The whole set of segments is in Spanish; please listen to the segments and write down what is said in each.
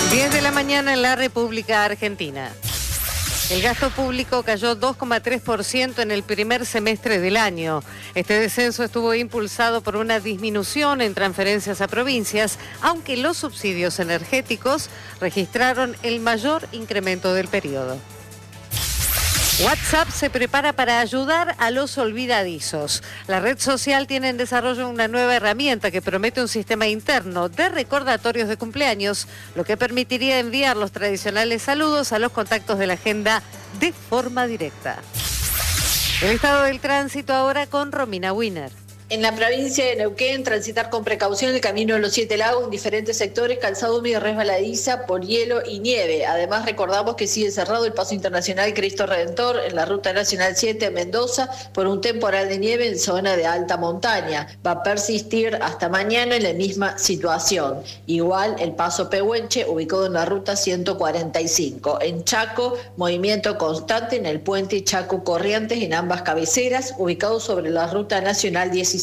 10 de la mañana en la República Argentina. El gasto público cayó 2,3% en el primer semestre del año. Este descenso estuvo impulsado por una disminución en transferencias a provincias, aunque los subsidios energéticos registraron el mayor incremento del periodo. WhatsApp se prepara para ayudar a los olvidadizos. La red social tiene en desarrollo una nueva herramienta que promete un sistema interno de recordatorios de cumpleaños, lo que permitiría enviar los tradicionales saludos a los contactos de la agenda de forma directa. El estado del tránsito ahora con Romina Wiener. En la provincia de Neuquén, transitar con precaución el camino de los 7 lagos en diferentes sectores, calzado húmedo y resbaladiza por hielo y nieve. Además, recordamos que sigue cerrado el paso internacional Cristo Redentor en la ruta nacional 7 a Mendoza por un temporal de nieve en zona de alta montaña. Va a persistir hasta mañana en la misma situación. Igual el paso Pehuenche, ubicado en la ruta 145. En Chaco, movimiento constante en el puente Chaco Corrientes en ambas cabeceras, ubicado sobre la ruta nacional 16.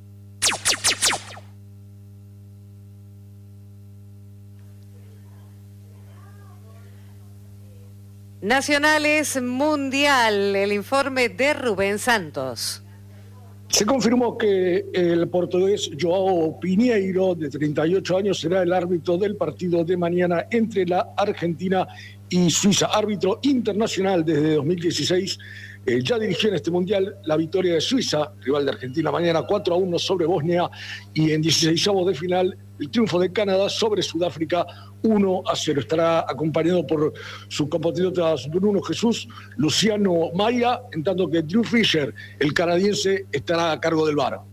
Nacionales Mundial, el informe de Rubén Santos. Se confirmó que el portugués Joao Pinheiro, de 38 años, será el árbitro del partido de mañana entre la Argentina y Suiza, árbitro internacional desde 2016. Ya dirigió en este mundial la victoria de Suiza, rival de Argentina, mañana 4-1 sobre Bosnia, y en 16avos de final el triunfo de Canadá sobre Sudáfrica 1-0. Estará acompañado por sus compatriotas Bruno Jesús, Luciano Maya, en tanto que Drew Fisher, el canadiense, estará a cargo del VAR.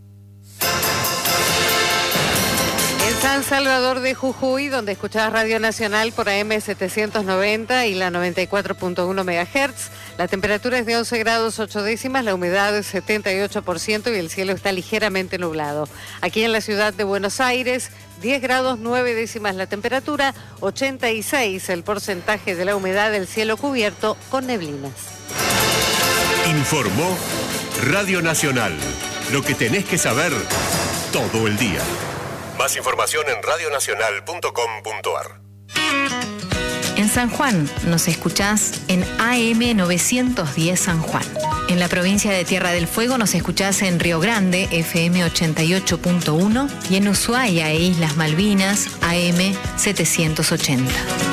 San Salvador de Jujuy, donde escuchás Radio Nacional por AM 790 y la 94.1 MHz. La temperatura es de 11 grados 8 décimas, la humedad es 78% y el cielo está ligeramente nublado. Aquí en la ciudad de Buenos Aires, 10 grados 9 décimas la temperatura, 86 el porcentaje de la humedad del cielo cubierto con neblinas. Informó Radio Nacional. Lo que tenés que saber todo el día. Más información en radionacional.com.ar. En San Juan nos escuchás en AM 910 San Juan. En la provincia de Tierra del Fuego nos escuchás en Río Grande, FM 88.1, y en Ushuaia e Islas Malvinas, AM 780.